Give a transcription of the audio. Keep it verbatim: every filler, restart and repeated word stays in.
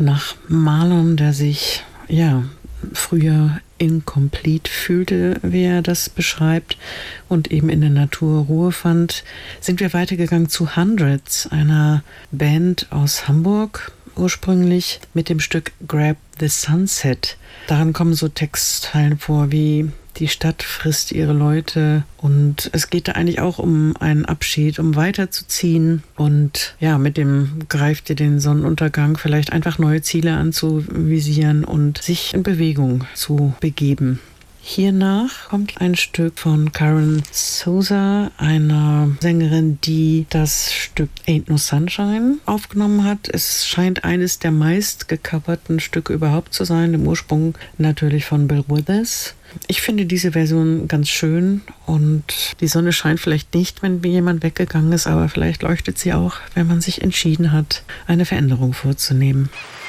nach Marlon, der sich, ja, früher incomplete fühlte, wie er das beschreibt, und eben in der Natur Ruhe fand, sind wir weitergegangen zu Hundreds, einer Band aus Hamburg ursprünglich, mit dem Stück Grab the Sunset. Daran kommen so Textzeilen vor wie: Die Stadt frisst ihre Leute, und es geht da eigentlich auch um einen Abschied, um weiterzuziehen und ja, mit dem Greif dir den Sonnenuntergang vielleicht einfach neue Ziele anzuvisieren und sich in Bewegung zu begeben. Hiernach kommt ein Stück von Karen Souza, einer Sängerin, die das Stück Ain't No Sunshine aufgenommen hat. Es scheint eines der meist gecoverten Stücke überhaupt zu sein, im Ursprung natürlich von Bill Withers. Ich finde diese Version ganz schön, und die Sonne scheint vielleicht nicht, wenn jemand weggegangen ist, aber vielleicht leuchtet sie auch, wenn man sich entschieden hat, eine Veränderung vorzunehmen.